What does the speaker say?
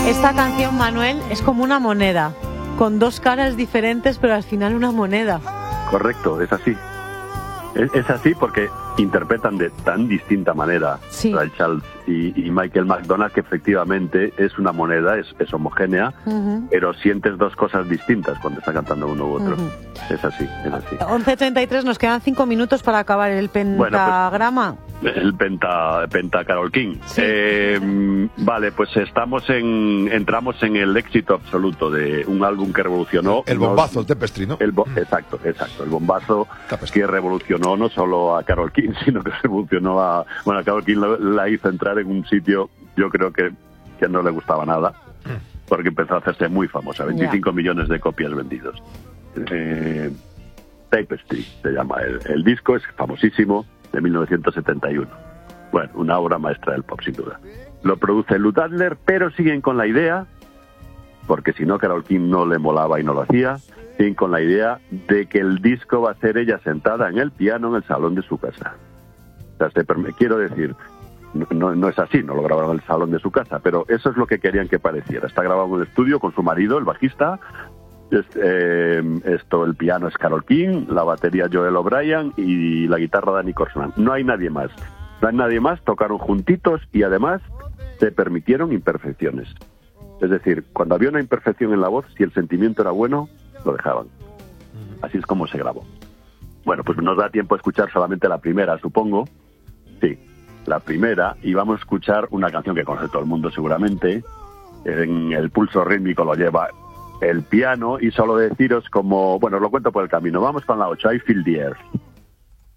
Esta canción, Manuel, es como una moneda, con dos caras diferentes, pero al final una moneda. Correcto, es así. Es así porque interpretan de tan distinta manera Ray Charles y Michael McDonald, que efectivamente es una moneda, es homogénea, pero sientes dos cosas distintas cuando está cantando uno u otro. Es así, es así. 11:33, nos quedan 5 minutos para acabar el pentagrama. Bueno, pues, el penta Carole King. Sí. Vale, pues entramos en el éxito absoluto de un álbum que revolucionó... El bombazo, el Tapestry, ¿no? Exacto, el bombazo que revolucionó no solo a Carole King, sino que revolucionó a Carole King la hizo entrar en un sitio, yo creo que no le gustaba nada, porque empezó a hacerse muy famosa, 25 millones de copias vendidos. Tapestry se llama el disco, es famosísimo, de 1971. Bueno, una obra maestra del pop, sin duda. Lo produce Lou Adler, pero siguen con la idea, porque si no Carole King no le molaba y no lo hacía, siguen con la idea de que el disco va a ser ella sentada en el piano en el salón de su casa. O sea, quiero decir, no es así, no lo grabaron en el salón de su casa, pero eso es lo que querían que pareciera. Está grabado en el estudio con su marido, el bajista. El piano es Carole King, la batería Joel O'Brien y la guitarra Danny Corson. No hay nadie más. Tocaron juntitos y además se permitieron imperfecciones. Es decir, cuando había una imperfección en la voz, si el sentimiento era bueno, lo dejaban. Así es como se grabó. Bueno, pues nos da tiempo a escuchar solamente la primera, supongo. Sí, la primera, y vamos a escuchar una canción que conoce todo el mundo seguramente. En el pulso rítmico lo lleva el piano, y solo deciros como... Bueno, os lo cuento por el camino. Vamos con la 8, I Feel the Earth.